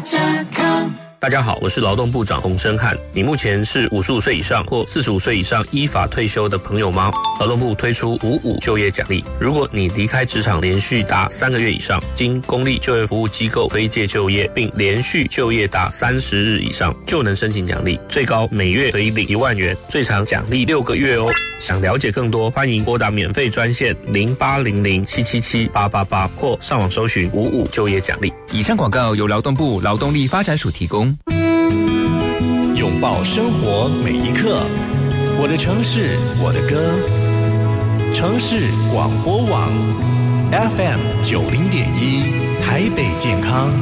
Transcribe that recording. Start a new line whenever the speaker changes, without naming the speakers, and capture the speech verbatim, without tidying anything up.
家康。
大家好，我是劳动部长洪申翰。你目前是五十五岁以上或四十五岁以上依法退休的朋友吗？劳动部推出五五就业奖励，如果你离开职场连续达三个月以上，经公立就业服务机构推介就业，并连续就业达三十日以上，就能申请奖励，最高每月可以领一万元，最长奖励六个月哦。想了解更多，欢迎拨打免费专线零八零零七七七八八八或上网搜寻五五就业奖励。
以上广告由劳动部劳动力发展署提供。
拥抱生活每一刻，我的城市，我的歌。城市广播网 F M 九零点一，台北健康。